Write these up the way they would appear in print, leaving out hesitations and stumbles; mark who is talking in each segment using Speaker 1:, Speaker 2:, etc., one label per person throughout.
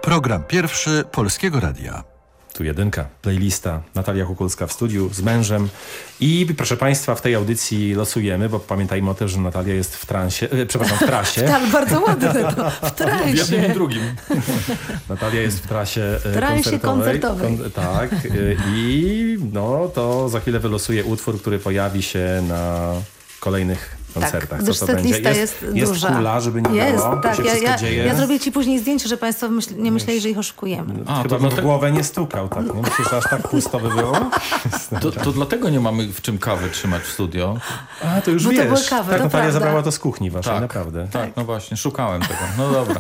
Speaker 1: Program pierwszy Polskiego Radia.
Speaker 2: Tu jedynka, playlista. Natalia Kukulska w studiu z mężem. I proszę Państwa, w tej audycji losujemy, bo pamiętajmy o tym, że Natalia jest w transie, w trasie.
Speaker 3: Tak, bardzo ładne to, w transie.
Speaker 4: W jednym i drugim.
Speaker 2: Natalia jest w trasie
Speaker 3: koncertowej.
Speaker 2: Tak. I no to za chwilę wylosuje utwór, który pojawi się na kolejnych koncertach.
Speaker 3: Tak, gdyż
Speaker 2: Co to będzie?
Speaker 3: setlista jest duża.
Speaker 2: Jest kula, żeby nie
Speaker 3: jest,
Speaker 2: było.
Speaker 3: tak.
Speaker 2: Się wszystko dzieje.
Speaker 3: Ja zrobię Ci później zdjęcie, że Państwo nie myśleli, że ich oszukujemy.
Speaker 2: Chyba bym w głowę nie stukał, tak? Nie myślisz, że aż tak pusto by było?
Speaker 4: To dlatego nie mamy w czym kawy trzymać w studio.
Speaker 2: A, to już
Speaker 3: Bo to
Speaker 2: wiesz.
Speaker 3: były kawy,
Speaker 2: tak,
Speaker 3: to
Speaker 2: Natalia
Speaker 3: prawda.
Speaker 2: zabrała to z kuchni waszej,
Speaker 4: Tak,
Speaker 2: naprawdę.
Speaker 4: Tak, no właśnie, szukałem tego. No dobra.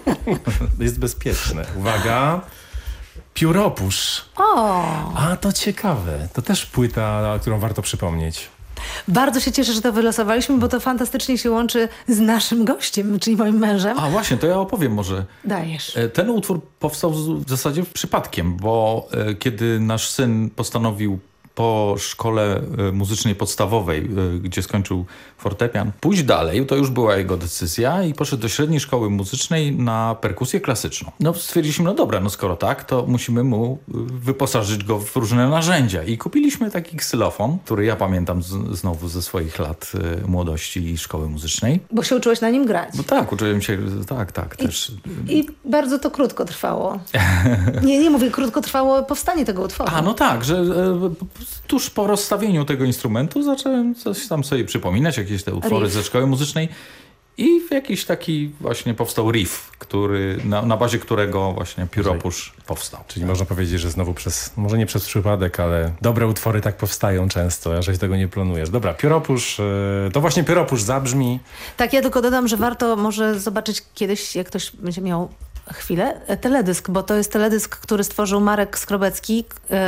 Speaker 2: Jest bezpieczne. Uwaga. Pióropusz.
Speaker 3: O!
Speaker 2: A, to ciekawe. To też płyta, którą warto przypomnieć.
Speaker 3: Bardzo się cieszę, że to wylosowaliśmy, bo to fantastycznie się łączy z naszym gościem, czyli moim mężem.
Speaker 4: A właśnie, to ja opowiem może.
Speaker 3: Dajesz.
Speaker 4: Ten utwór powstał w zasadzie przypadkiem, bo kiedy nasz syn postanowił po szkole muzycznej podstawowej, gdzie skończył fortepian, pójść dalej, to już była jego decyzja i poszedł do średniej szkoły muzycznej na perkusję klasyczną. No stwierdziliśmy, no dobra, no skoro tak, to musimy mu wyposażyć go w różne narzędzia i kupiliśmy taki ksylofon, który ja pamiętam znowu ze swoich lat młodości i szkoły muzycznej.
Speaker 3: Bo się uczyłeś na nim grać.
Speaker 4: No tak, uczyłem się, tak, też.
Speaker 3: I bardzo to krótko trwało. Nie mówię, krótko trwało powstanie tego utworu.
Speaker 4: A, no tak, że tuż po rozstawieniu tego instrumentu zacząłem coś tam sobie przypominać, jakieś te utwory ze szkoły muzycznej i jakiś taki właśnie powstał riff, na bazie którego właśnie Pióropusz powstał.
Speaker 2: Czyli można powiedzieć, że znowu może nie przez przypadek, ale dobre utwory tak powstają często, a żeś tego nie planujesz. Dobra, Pióropusz, to właśnie Pióropusz zabrzmi.
Speaker 3: Tak, ja tylko dodam, że warto może zobaczyć kiedyś, jak ktoś będzie miał chwilę, teledysk, bo to jest teledysk, który stworzył Marek Skrobecki,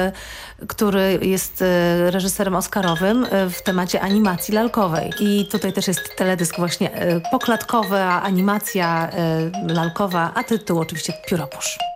Speaker 3: który jest reżyserem oscarowym w temacie animacji lalkowej. I tutaj też jest teledysk właśnie poklatkowa, animacja lalkowa, a tytuł oczywiście Pióropusz.